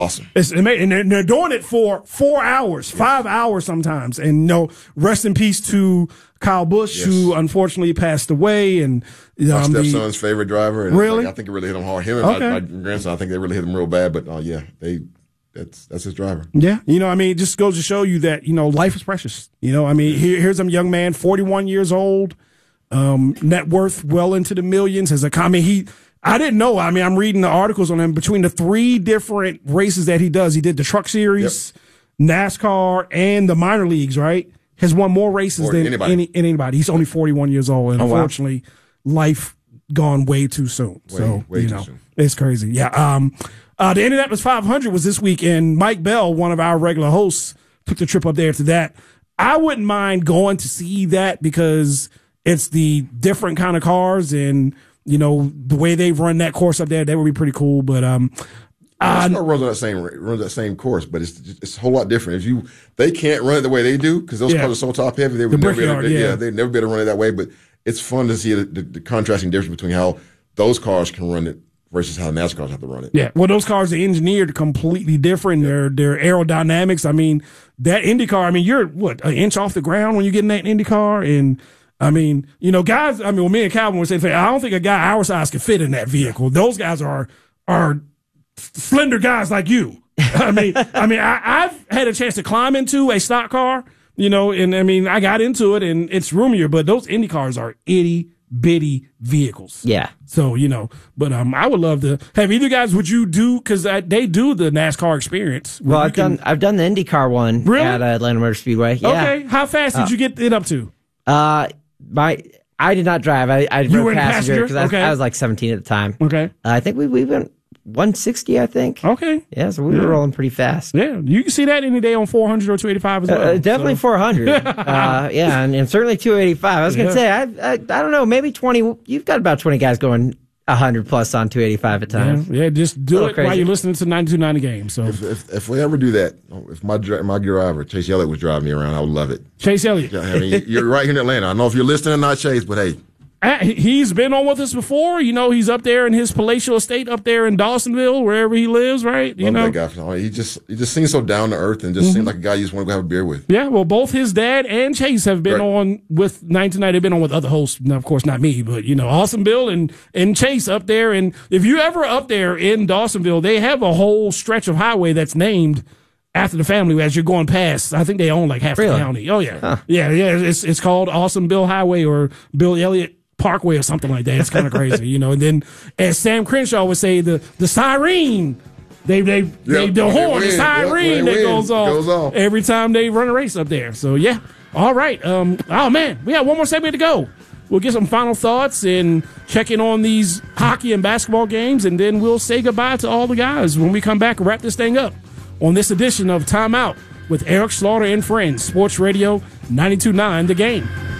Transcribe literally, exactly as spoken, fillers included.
Awesome. It's amazing. And they're doing it for four hours, yes. five hours sometimes. And, you know, rest in peace to Kyle Busch, yes. who unfortunately passed away. And um, my stepson's the, favorite driver. And really? Like, I think it really hit him hard. Him and okay. my, my grandson, I think they really hit him real bad. But, uh, yeah, they that's that's his driver. Yeah. You know, I mean, it just goes to show you that, you know, life is precious. You know, I mean, here, here's a young man, forty-one years old, um, net worth well into the millions. As a I mean, he – I didn't know. I mean, I'm reading the articles on him. Between the three different races that he does, he did the Truck Series, yep. NASCAR, and the minor leagues, right? Has won more races more than anybody. Any, anybody. He's only forty-one years old, and oh, unfortunately, wow. life gone way too soon. Way, so, way you too know, soon. It's crazy. Yeah. Um, uh, the Indianapolis five hundred was this week, and Mike Bell, one of our regular hosts, took the trip up there to that. I wouldn't mind going to see that because it's the different kind of cars and – you know, the way they run that course up there, that would be pretty cool. But um, I not run that same run that same course, but it's it's a whole lot different. If you they can't run it the way they do because those yeah. cars are so top heavy, they would the never be able to, yeah. yeah they'd never be able to run it that way. But it's fun to see the, the, the contrasting difference between how those cars can run it versus how NASCARs have to run it. Yeah, well, those cars are engineered completely different. Yeah. Their their aerodynamics. I mean, that Indy car. I mean, you're what an inch off the ground when you get in that Indy car and. I mean, you know, guys, I mean, when me and Calvin were saying, I don't think a guy our size could fit in that vehicle. Those guys are are slender guys like you. I mean, I mean, I, I've had a chance to climb into a stock car, you know, and I mean, I got into it and it's roomier, but those Indy cars are itty bitty vehicles. Yeah. So, you know, but um, I would love to have either guys, would you do, because they do the NASCAR experience. Well, I've can, done I've done the IndyCar one really? at uh, Atlanta Motor Speedway. Yeah. Okay. How fast did uh, you get it up to? Uh, My, I did not drive. I, I you rode passenger because I, okay. I was like seventeen at the time. Okay. Uh, I think we we went one sixty, I think. Okay. Yeah, so we yeah. were rolling pretty fast. Yeah, you can see that any day on four hundred or two eighty-five as well. Uh, definitely so. four hundred. uh, yeah, and, and certainly two eighty-five. I was going to yeah. say, I, I I don't know, maybe twenty. You've got about twenty guys going one hundred plus on two eighty-five at times. Yeah, yeah just do it crazy. While you're listening to ninety-two ninety games. So if, if if we ever do that, if my my driver Chase Elliott was driving me around, I would love it. Chase Elliott. I mean, you're right here in Atlanta. I don't know if you're listening or not, Chase, but hey. He's been on with us before. You know, he's up there in his palatial estate up there in Dawsonville, wherever he lives, right? You love know, that guy. He just he just seems so down to earth and just mm-hmm. seems like a guy you just want to go have a beer with. Yeah, well, both his dad and Chase have been right. on with nineteen ninety. They've been on with other hosts. Now, of course, not me, but, you know, Awesome Bill and, and Chase up there. And if you ever up there in Dawsonville, they have a whole stretch of highway that's named after the family as you're going past. I think they own like half really? the county. Oh, yeah. Huh. Yeah, yeah. It's, it's called Awesome Bill Highway or Bill Elliott Parkway or something like that. It's kind of crazy, you know. And then, as Sam Crenshaw would say, the the siren, they they, yep. they the horn, the siren yep, that goes off, goes off every time they run a race up there. So yeah, all right. Um, oh man, we have one more segment to go. We'll get some final thoughts and check in on these hockey and basketball games, and then we'll say goodbye to all the guys when we come back and wrap this thing up on this edition of Time Out with Eric Slaughter and Friends, Sports Radio ninety-two point nine The Game.